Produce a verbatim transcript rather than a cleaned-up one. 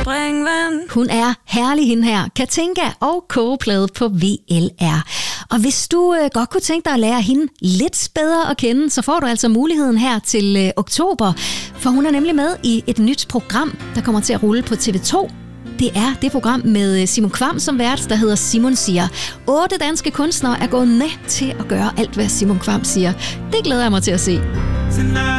springvand. Hun er herlig, hende her. Katinka og kogeplade på V L R. Og hvis du øh, godt kunne tænke dig at lære hende lidt bedre at kende, så får du altså muligheden her til øh, oktober. For hun er nemlig med i et nyt program, der kommer til at rulle på T V to. Det er det program med Simon Kvam som vært, der hedder Simon siger. Otte danske kunstnere er gået med til at gøre alt, hvad Simon Kvam siger. Det glæder jeg mig til at se.